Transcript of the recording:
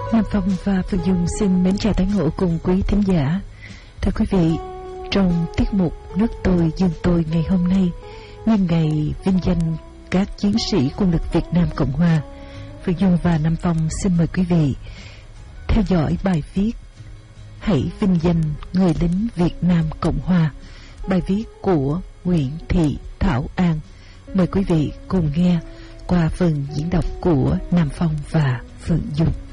Nam Phong và Phương Dung xin mến chào tái ngộ cùng quý thính giả. Thưa quý vị, trong tiết mục Nước Tôi Dương Tôi ngày hôm nay, nhân ngày vinh danh các chiến sĩ quân lực Việt Nam Cộng Hòa, Phương Dung và Nam Phong xin mời quý vị theo dõi bài viết Hãy vinh danh người lính Việt Nam Cộng Hòa, bài viết của Nguyễn Thị Thảo An. Mời quý vị cùng nghe qua phần diễn đọc của Nam Phong và Phương Dung.